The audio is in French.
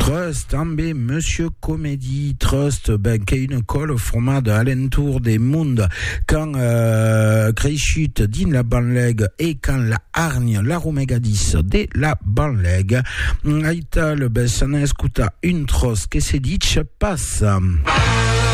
Trust, ambe Monsieur Comédie, Trust, ben, qui est une colle formade alentour des mondes, quand Créchut din la banleg et quand la hargne, la romegadis de la banleg, aital, ben, ça n'escuta une trosse que se dit passe.